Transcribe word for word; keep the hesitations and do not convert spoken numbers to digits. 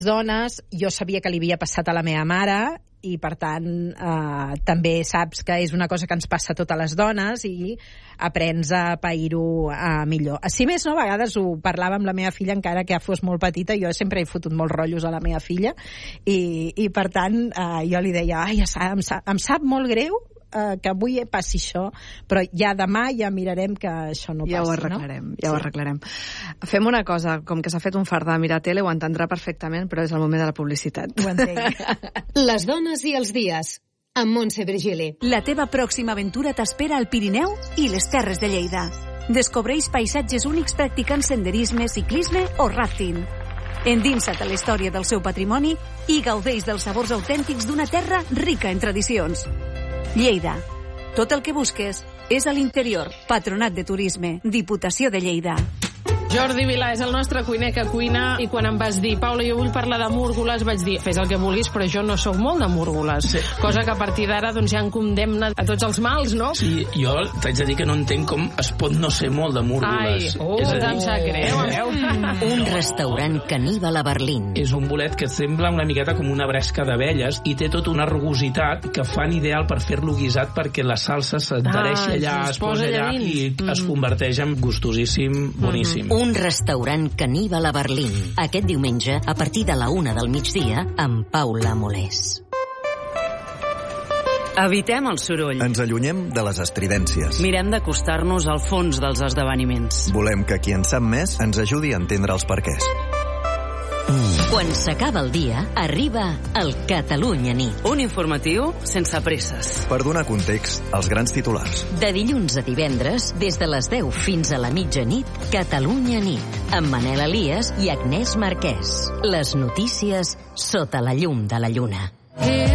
dones, jo sabia que li havia passat a la meva mare i, per tant, eh, també saps que és una cosa que ens passa a totes les dones i aprens a pair-ho eh, millor. Si més no, a vegades ho parlava amb la meva filla, encara que fos molt petita, jo sempre he fotut molts rotllos a la meva filla i, i per tant, eh, jo li deia, ai, em sap, em sap molt greu Uh, que avui passi això, però ja demà ja mirarem que això no passi. Ja ho arreglarem, no? ja sí. ho arreglarem. Fem una cosa, com que s'ha fet un fart de mirar tele, ho entendrà perfectament, però és el moment de la publicitat. Ho entenc. Les dones i els dies, amb Montse Virgili. La teva pròxima aventura t'espera al Pirineu i les Terres de Lleida. Descobreix paisatges únics practicant senderisme, ciclisme o rafting. Endinsa't a la història del seu patrimoni i gaudeix dels sabors autèntics d'una terra rica en tradicions. Lleida. Tot el que busques és a l'interior. Patronat de Turisme. Diputació de Lleida. Jordi Vilà és el nostre cuiner que cuina i quan em vas dir, Paula, jo vull parlar de múrgoles, vaig dir, fes el que vulguis, però jo no sóc molt de múrgoles. Sí. Cosa que a partir d'ara doncs, ja em condemna a tots els mals, no? Sí, jo t'haig de dir que no entenc com es pot no ser molt de múrgoles. Ai, oh, és a dir, em sap greu, veu? Un restaurant caníbal a Berlín. És un bolet que sembla una miqueta com una bresca d'abelles i té tota una rugositat que fan ideal per fer-lo guisat perquè la salsa s'adhereix ah, allà, es posa allà i mm. es converteix en gustosíssim, boníssim. Mm-hmm. Un restaurant caníbal a Berlín. Aquest diumenge, a partir de la una del migdia, amb Paula Molés. Evitem el soroll. Ens allunyem de les estridències. Mirem d'acostar-nos al fons dels esdeveniments. Volem que qui en sap més ens ajudi a entendre els perquès. Quan s'acaba el dia, arriba el Catalunya Nit. Un informatiu sense presses. Per donar context als grans titulars. De dilluns a divendres, des de les deu fins a la mitjanit, Catalunya Nit, amb Manel Elias i Agnès Marquès. Les notícies sota la llum de la lluna.